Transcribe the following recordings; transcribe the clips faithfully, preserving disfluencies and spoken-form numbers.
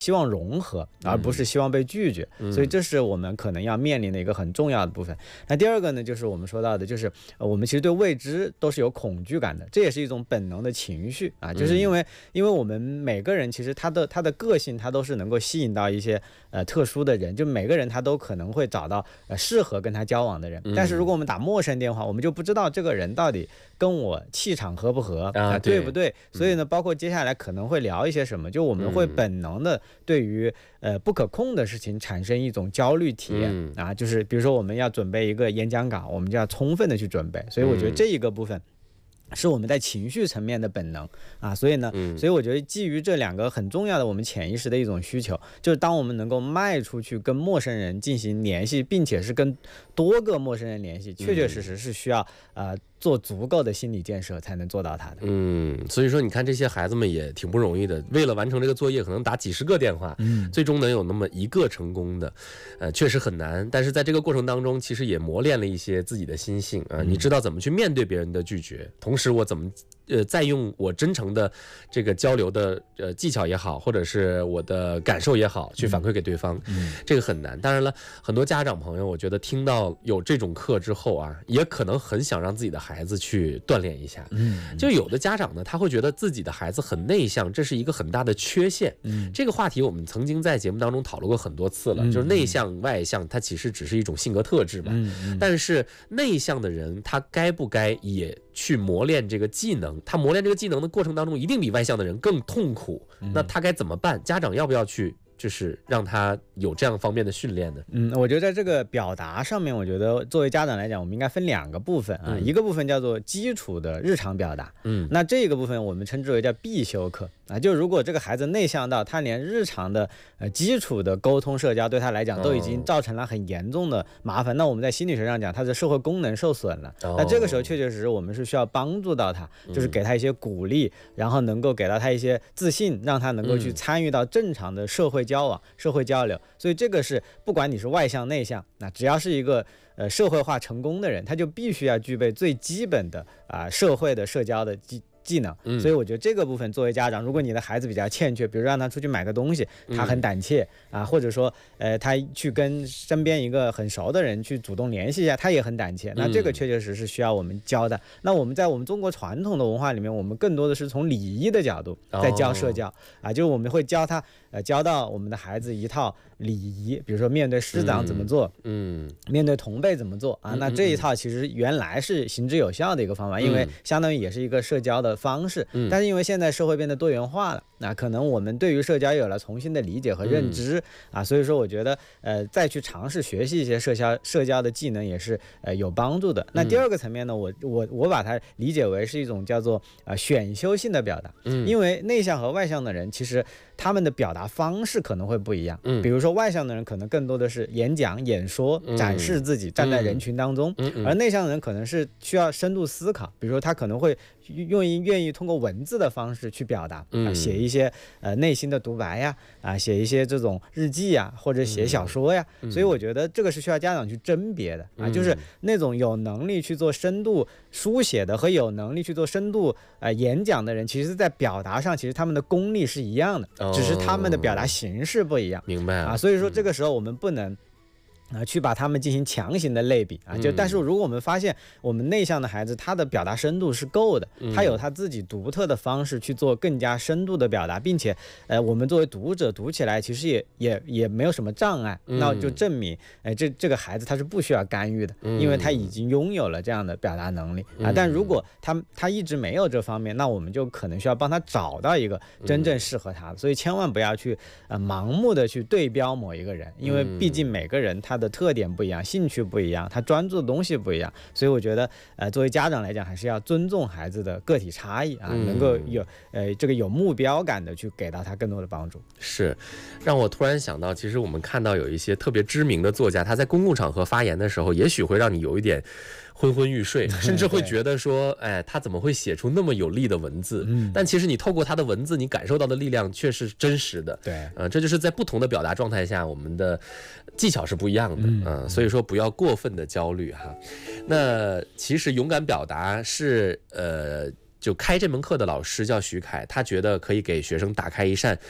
希望融合，而不是希望被拒绝， 嗯、 所以这是我们可能要面临的一个很重要的部分。那第二个呢，就是我们说到的，就是我们其实对未知都是有恐惧感的，这也是一种本能的情绪啊，就是因为、嗯、因为我们每个人其实他的他的个性，他都是能够吸引到一些呃特殊的人，就每个人他都可能会找到呃适合跟他交往的人。但是如果我们打陌生电话，我们就不知道这个人到底跟我气场合不合啊、呃，对不对？所以呢，包括接下来可能会聊一些什么，就我们会本能的对于呃不可控的事情产生一种焦虑体验、嗯、啊，就是比如说我们要准备一个演讲稿，我们就要充分的去准备，所以我觉得这一个部分是我们在情绪层面的本能啊，所以呢，所以我觉得基于这两个很重要的我们潜意识的一种需求，就是当我们能够迈出去跟陌生人进行联系，并且是跟多个陌生人联系，确确实实是需要呃做足够的心理建设才能做到它的。 嗯，所以说你看这些孩子们也挺不容易的，为了完成这个作业，可能打几十个电话，嗯，最终能有那么一个成功的，呃，确实很难。但是在这个过程当中，其实也磨练了一些自己的心性啊、呃，你知道怎么去面对别人的拒绝，同时我怎么呃再用我真诚的这个交流的呃技巧也好，或者是我的感受也好，去反馈给对方，嗯，这个很难。当然了，很多家长朋友，我觉得听到有这种课之后啊，也可能很想让自己的孩子去锻炼一下。嗯，就有的家长呢，他会觉得自己的孩子很内向，这是一个很大的缺陷。嗯，这个话题我们曾经在节目当中讨论过很多次了，嗯、就是内向外向，它其实只是一种性格特质嘛。嗯嗯、但是内向的人，他该不该也去磨练这个技能？他磨练这个技能的过程当中，一定比外向的人更痛苦。嗯、那他该怎么办？家长要不要去？就是让他有这样方面的训练的。 嗯，我觉得在这个表达上面，我觉得作为家长来讲，我们应该分两个部分啊，嗯、一个部分叫做基础的日常表达，嗯，那这个部分我们称之为叫必修课啊。就如果这个孩子内向到他连日常的呃基础的沟通社交对他来讲都已经造成了很严重的麻烦，哦、那我们在心理学上讲，他的社会功能受损了。哦、那这个时候确确实实我们是需要帮助到他，就是给他一些鼓励，嗯、然后能够给到他一些自信，让他能够去参与到正常的社会交往、社会交流。所以这个是不管你是外向内向，那只要是一个呃社会化成功的人，他就必须要具备最基本的啊、呃、社会的社交的技技能。所以我觉得这个部分作为家长，如果你的孩子比较欠缺，比如让他出去买个东西，他很胆怯啊，或者说呃他去跟身边一个很熟的人去主动联系一下，他也很胆怯，那这个确确实实需要我们教的。那我们在我们中国传统的文化里面，我们更多的是从礼仪的角度在教社交、哦、啊，就是我们会教他呃教到我们的孩子一套礼仪，比如说面对师长怎么做，嗯，嗯面对同辈怎么做啊，那这一套其实原来是行之有效的一个方法，因为相当于也是一个社交的方式，嗯、但是因为现在社会变得多元化了，那可能我们对于社交有了重新的理解和认知、嗯、啊，所以说我觉得呃再去尝试学习一些社交社交的技能也是呃有帮助的。那第二个层面呢，我我我把它理解为是一种叫做呃选修性的表达，嗯，因为内向和外向的人其实他们的表达方式可能会不一样，嗯，比如说外向的人可能更多的是演讲、演说、展示自己，站在人群当中，嗯、而内向的人可能是需要深度思考，比如说他可能会用意愿意通过文字的方式去表达，嗯、啊，写一些呃内心的独白呀，啊，写一些这种日记呀，或者写小说呀，嗯、所以我觉得这个是需要家长去甄别的啊，就是那种有能力去做深度书写的和有能力去做深度呃演讲的人，其实在表达上其实他们的功力是一样的，哦、只是他们的表达形式不一样。 明白啊，所以说这个时候我们不能啊，去把他们进行强行的类比啊，就但是如果我们发现我们内向的孩子他的表达深度是够的，他有他自己独特的方式去做更加深度的表达，并且呃我们作为读者读起来其实也也也没有什么障碍，那就证明哎这这个孩子他是不需要干预的，因为他已经拥有了这样的表达能力啊。但如果他他一直没有这方面，那我们就可能需要帮他找到一个真正适合他的，所以千万不要去呃盲目的去对标某一个人，因为毕竟每个人他的特点不一样，兴趣不一样，他专注的东西不一样，所以我觉得呃作为家长来讲还是要尊重孩子的个体差异啊，嗯、能够有呃这个有目标感的去给到他更多的帮助。 是让我突然想到，其实我们看到有一些特别知名的作家，他在公共场合发言的时候也许会让你有一点昏昏欲睡，甚至会觉得说哎，他怎么会写出那么有力的文字，嗯、但其实你透过他的文字你感受到的力量却是真实的。 对， 呃，这就是在不同的表达状态下我们的技巧是不一样的，嗯、呃，所以说不要过分的焦虑哈。那其实勇敢表达是呃就开这门课的老师叫徐凯，他觉得可以给学生打开一扇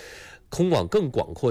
通往更广阔